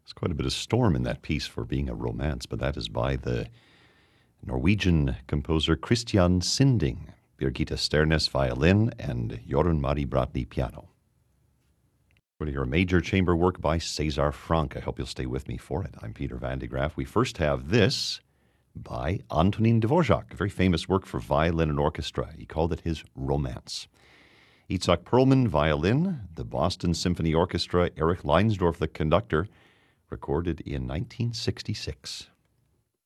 There's quite a bit of storm in that piece for being a romance, but that is by the Norwegian composer Christian Sinding, Birgitta Sternes violin, and Jorunn Mari Bratli piano. We're going to hear a major chamber work by César Franck. I hope you'll stay with me for it. I'm Peter Van de Graaff. We first have this by Antonín Dvořák, a very famous work for violin and orchestra. He called it his Romance. Itzhak Perlman, violin, the Boston Symphony Orchestra, Eric Leinsdorf, the conductor, recorded in 1966.